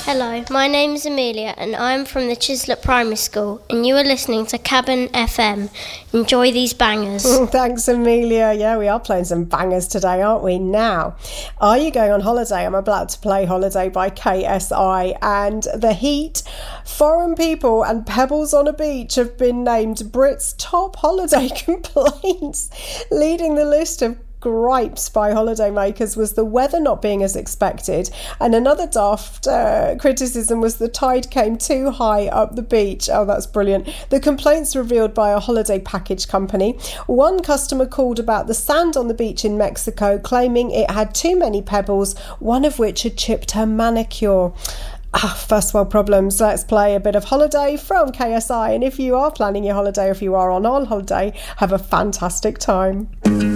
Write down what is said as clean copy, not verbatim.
Hello, my name is Amelia and I'm from the Chislett Primary School and you are listening to Cabin FM. Enjoy these bangers. Thanks, Amelia. Yeah, we are playing some bangers today, aren't we? Now, Are You Going on Holiday? I'm about to play Holiday by KSI, and The Heat, Foreign People and Pebbles on a Beach have been named Brit's top holiday complaints. Leading the list of gripes by holidaymakers was the weather not being as expected, and another daft criticism was the tide came too high up the beach. Oh, that's brilliant. The complaints revealed by a holiday package company. One customer called about the sand on the beach in Mexico, claiming it had too many pebbles, one of which had chipped her manicure. First world problems. Let's play a bit of Holiday from KSI, and if you are planning your holiday, if you are on holiday, have a fantastic time.